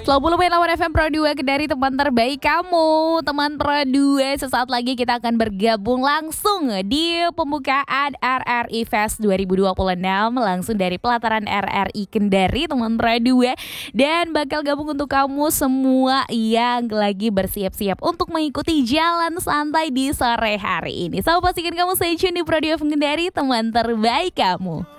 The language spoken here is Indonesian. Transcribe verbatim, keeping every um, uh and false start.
sembilan puluh delapan F M Pro dua Kendari, teman terbaik kamu. Teman Pro dua, sesaat lagi kita akan bergabung langsung di pembukaan R R I Fest dua ribu dua puluh enam langsung dari pelataran R R I Kendari, teman Pro dua. Dan bakal gabung untuk kamu semua yang lagi bersiap-siap untuk mengikuti jalan santai di sore hari ini. So, pastikan kamu stay tune di Pro dua Kendari, teman terbaik kamu.